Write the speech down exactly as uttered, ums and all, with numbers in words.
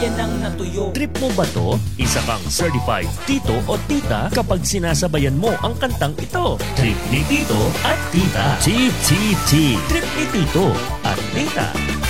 Yan ang natuyo. Trip mo ba to? Isa kang certified tito o tita kapag sinasabayan mo ang kantang ito. Trip ni Tito at Tita. T T T. Trip ni Tito at Tita.